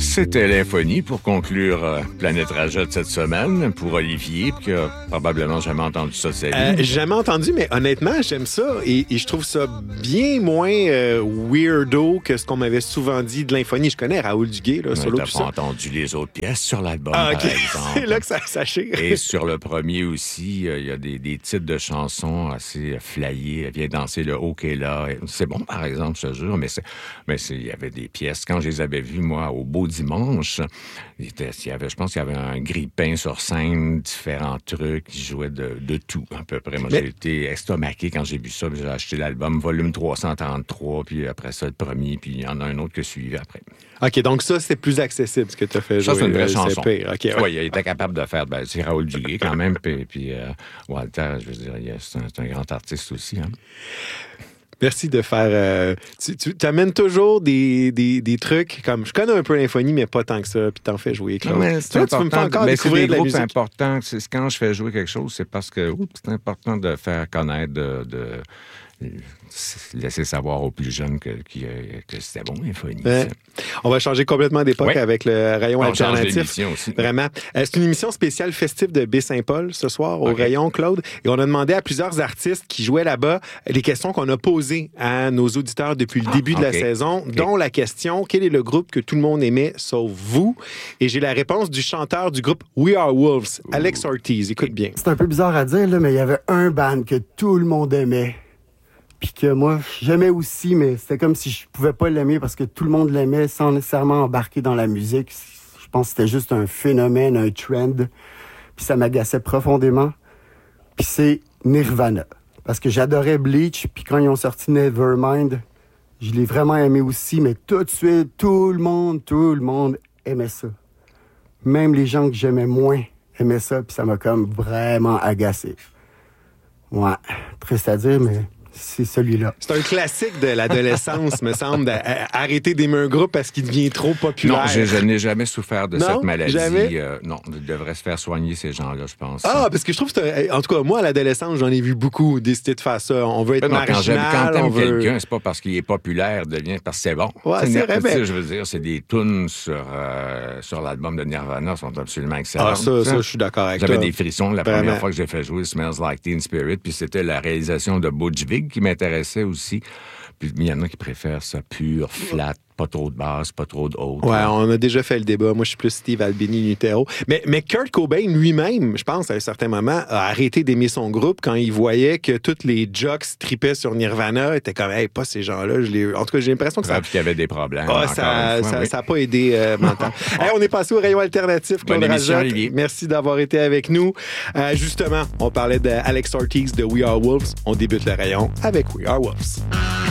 C'était l'infonie pour conclure Planète Rajot cette semaine pour Olivier, qui a probablement jamais entendu ça de sa vie. J'ai jamais entendu, mais honnêtement, j'aime ça et je trouve ça bien moins weirdo que ce qu'on m'avait souvent dit de l'infonie. Je connais Raoul Duguay, là, solo, t'as tout pas ça. entendu les autres pièces sur l'album, Ah, par OK. exemple. C'est là que ça chire. Et sur le premier aussi, il y a des titres de chansons assez flyés. Elle vient danser le OK là. C'est bon, par exemple, je te jure, mais il y avait des pièces. Quand je les avais vues, moi, au Beau Dimanche, je pense qu'il y avait un grille-pain sur scène, différents trucs. Ils jouaient de tout, à peu près. Moi, j'ai été estomaqué quand j'ai vu ça. J'ai acheté l'album volume 333, puis après ça, le premier, puis il y en a un autre que suivait après. OK, donc ça, c'est plus accessible, ce que tu as fait jouer. Ça, c'est une vraie chanson. C'est pire. Okay, ouais. Oui, il était capable de faire... c'est Raoul Duguay, quand même, puis Walter, je veux dire, c'est un grand artiste aussi. Hein. Merci de faire... tu amènes toujours des trucs comme... Je connais un peu l'infonie, mais pas tant que ça, puis t'en fais jouer, Claude. Non, mais c'est important. Tu me fais encore découvrir de la musique. C'est important. Quand je fais jouer quelque chose, c'est parce que c'est important de faire connaître, de laisser savoir aux plus jeunes que c'était bon, l'infonie. On va changer complètement d'époque avec le rayon alternatif. Aussi. Vraiment. C'est une émission spéciale festive de Baie-Saint-Paul ce soir au rayon, Claude. Et on a demandé à plusieurs artistes qui jouaient là-bas les questions qu'on a posées à nos auditeurs depuis le début de la saison, dont la question « Quel est le groupe que tout le monde aimait sauf vous? » Et j'ai la réponse du chanteur du groupe We Are Wolves, Alex Ortiz. Écoute bien. C'est un peu bizarre à dire, là, mais il y avait un band que tout le monde aimait. Puis que moi, j'aimais aussi, mais c'était comme si je pouvais pas l'aimer parce que tout le monde l'aimait sans nécessairement embarquer dans la musique. Je pense que c'était juste un phénomène, un trend. Puis ça m'agaçait profondément. Puis c'est Nirvana. Parce que j'adorais Bleach, puis quand ils ont sorti Nevermind, je l'ai vraiment aimé aussi, mais tout de suite, tout le monde aimait ça. Même les gens que j'aimais moins aimaient ça, puis ça m'a comme vraiment agacé. Ouais, triste à dire, mais... c'est celui-là. C'est un classique de l'adolescence, me semble, d'arrêter d'aimer un groupe parce qu'il devient trop populaire. Non, je n'ai jamais souffert de cette maladie. Jamais? Non, ils devraient se faire soigner, ces gens-là, je pense. Ah, parce que je trouve que, en tout cas, moi, à l'adolescence, j'en ai vu beaucoup décider de faire ça. On veut être marginal. Quand t'aimes quelqu'un, c'est pas parce qu'il est populaire, parce que c'est bon. Ouais, c'est vrai, mais... Je veux dire, c'est des tunes sur l'album de Nirvana, sont absolument excellentes. Ah, ça, je suis d'accord avec toi. J'avais des frissons la première fois que j'ai fait jouer Smells Like Teen Spirit, puis c'était la réalisation de Butch Vig qui m'intéressait aussi. Puis il y en a qui préfèrent ça pur, flat, pas trop de basse, pas trop de haute. Ouais, on a déjà fait le débat. Moi, je suis plus Steve Albini Nutero. Mais Kurt Cobain lui-même, je pense, à un certain moment, a arrêté d'aimer son groupe quand il voyait que tous les jocks tripaient sur Nirvana. Était comme, hey, pas ces gens-là. En tout cas, j'ai l'impression que ça... qu'il y avait des problèmes. Ça n'a pas aidé mental. Hey, on est passé au rayon alternatif, Claude Rajot. Merci d'avoir été avec nous. Justement, on parlait d'Alex Ortiz de We Are Wolves. On débute le rayon avec We Are Wolves.